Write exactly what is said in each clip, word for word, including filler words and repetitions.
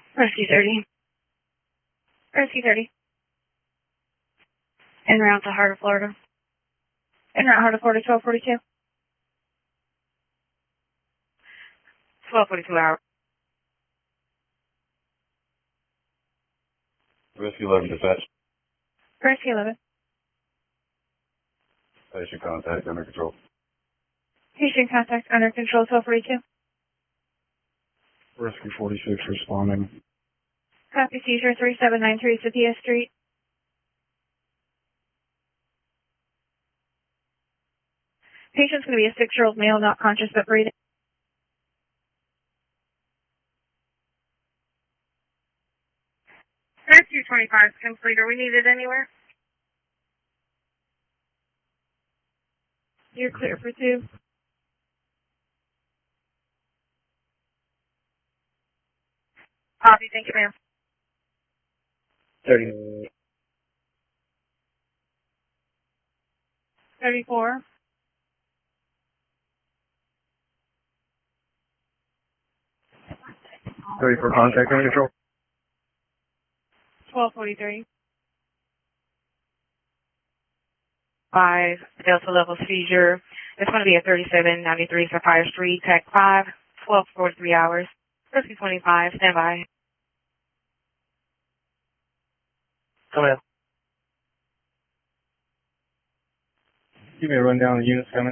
Rescue thirty. Rescue thirty. En route to Heart of Florida. En route Heart of Florida, twelve forty-two. twelve forty-two hours. Rescue eleven dispatch. Rescue eleven. Patient contact under control. Patient contact under control, twelve forty-two. Rescue forty-six responding. Copy seizure three seven nine three Sophia Street. Patient's going to be a six-year-old male, not conscious but breathing. Rescue twenty-five is complete. Are we needed anywhere? You're clear for two. Copy, thank you, ma'am. thirty. thirty-four. thirty for contact under control. twelve forty-three. five, Delta level seizure. It's going to be a thirty-seven ninety-three Sapphire Street, Tech five, twelve forty-three hours. Rescue twenty-five, stand by. Come in. Give me a rundown of the units coming.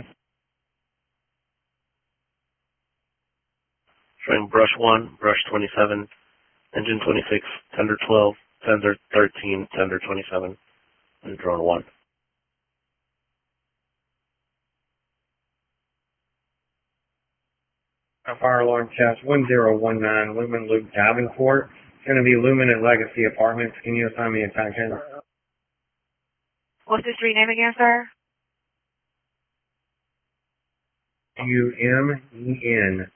Showing brush one, brush twenty-seven, engine twenty-six, tender twelve, tender thirteen, tender twenty-seven, and drone one. Fire alarm test one zero one nine, Lumen Loop Davenport. It's going to be Lumen at Legacy Apartments. Can you assign me a section? What's the street name again, sir? U M E N.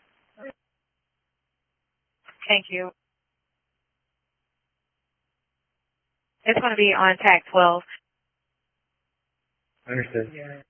Thank you. It's going to be on tag twelve. Understood.